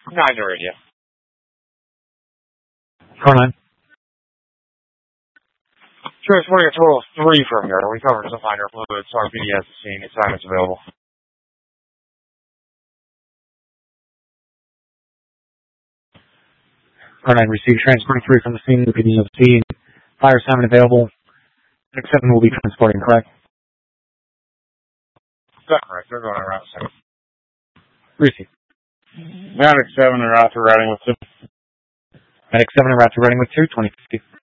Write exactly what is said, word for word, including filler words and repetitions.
Nine to radio. Car nine. Transporting a total of three from here. We covered some minor fluids. R P D has the scene. Assignments available. Car nine received. Transporting three from the scene. The P D of the scene. Fire assignment available. Medic seven will be transporting, correct? That's correct. They're going on route seven. Receive. Medic seven, they're out to routing with two. Medic seven, and route to Reading with two, twenty fifty.